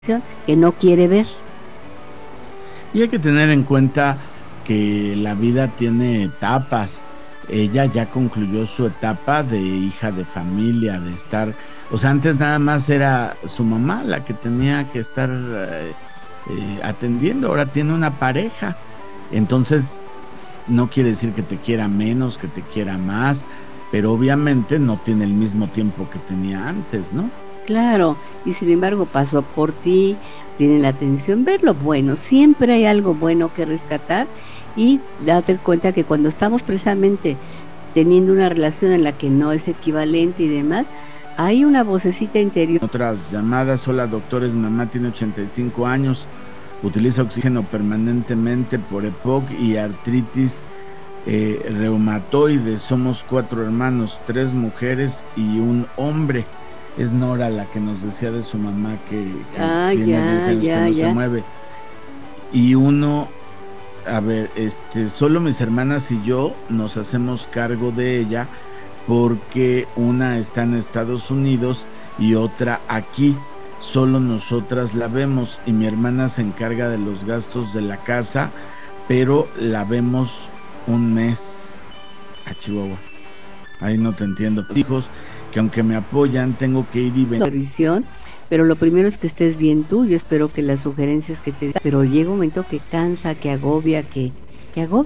que no quiere ver. Y hay que tener en cuenta que la vida tiene etapas. Ella ya concluyó su etapa de hija de familia, de estar, o sea, antes nada más era su mamá la que tenía que estar atendiendo, ahora tiene una pareja. Entonces, no quiere decir que te quiera menos, que te quiera más, pero obviamente no tiene el mismo tiempo que tenía antes, ¿no? Claro, y sin embargo pasó por ti, tiene la atención, ver lo bueno, siempre hay algo bueno que rescatar y date cuenta que cuando estamos precisamente teniendo una relación en la que no es equivalente y demás, hay una vocecita interior. Otras llamadas: hola doctores, mamá tiene 85 años, utiliza oxígeno permanentemente por EPOC y artritis reumatoide. Somos 4 hermanos, 3 mujeres y un hombre. Es Nora la que nos decía de su mamá que Ah, tiene 10 ya, años que ya, no se ya. mueve. Y uno, a ver, solo mis hermanas y yo nos hacemos cargo de ella porque una está en Estados Unidos y otra aquí. Solo nosotras la vemos y mi hermana se encarga de los gastos de la casa, pero la vemos un mes a Chihuahua. Ahí no te entiendo. Hijos que aunque me apoyan, tengo que ir y venir. Supervisión, pero lo primero es que estés bien tú. Yo espero que las sugerencias que te pero llega un momento que cansa, que agobia, que agobia.